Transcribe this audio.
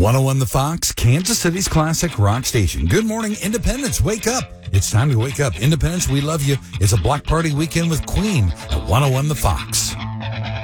101 The Fox, Kansas City's classic rock station. Good morning, Independence. Wake up. It's time to wake up. Independence, we love you. It's a block party weekend with Queen at 101 The Fox.